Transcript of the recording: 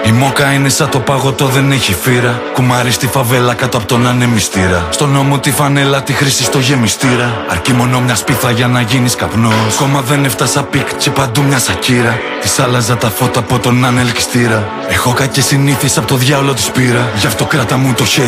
Η μόκα είναι σαν το παγωτό, δεν έχει φύρα. Κουμάρι στη φαβέλα κάτω από τον ανεμιστήρα. Στον νόμο τη φανέλα τη χρήση στο γεμιστήρα. Αρκεί μόνο μια σπίθα για να γίνεις καπνός. Κόμμα δεν έφτασα πικ και παντού μια σακύρα. Της άλλαζα τα φώτα από τον ανελκυστήρα. Έχω κακές συνήθειες από το διάολο της πήρα. Γι' αυτό κράτα μου το χέρι.